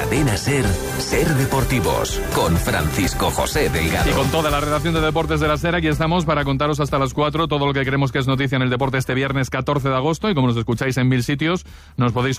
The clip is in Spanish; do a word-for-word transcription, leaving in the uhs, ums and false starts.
Cadena Ser, Ser Deportivos, con Francisco José Delgado. Y con toda la redacción de Deportes de la Ser, aquí estamos para contaros hasta las cuatro todo lo que creemos que es noticia en el deporte este viernes catorce de agosto, y como nos escucháis en mil sitios, nos podéis